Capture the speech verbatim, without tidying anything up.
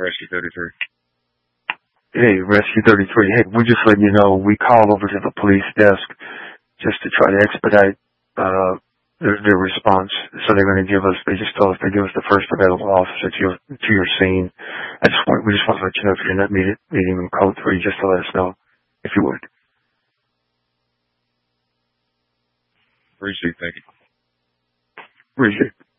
Rescue thirty-three. Hey, Rescue thirty-three. Hey, we just let you know we called over to the police desk just to try to expedite uh their, their response. So they're going to give us, they just told us they give us the first available officer to your, to your scene. I just want, we just want to let you know if you're in that meeting, meeting in code three, just to let us know, if you would. Appreciate it. Thank you. Appreciate it.